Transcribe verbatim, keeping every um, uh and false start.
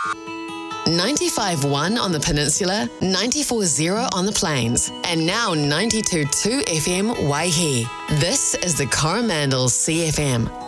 ninety-five point one on the peninsula, ninety-four point zero on the plains, and now ninety-two point two F M Waihi. This is the Coromandel C F M,